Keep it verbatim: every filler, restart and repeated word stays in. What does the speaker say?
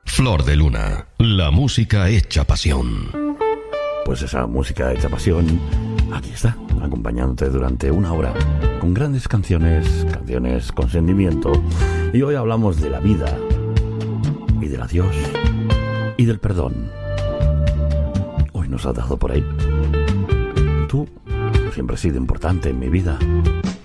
Flor de Luna, la música hecha pasión. Pues esa música hecha pasión, aquí está, acompañándote durante una hora, con grandes canciones, canciones con sentimiento. Y hoy hablamos de la vida, y del adiós, y del perdón. Hoy nos ha dado por ahí. Tú siempre has sido importante en mi vida.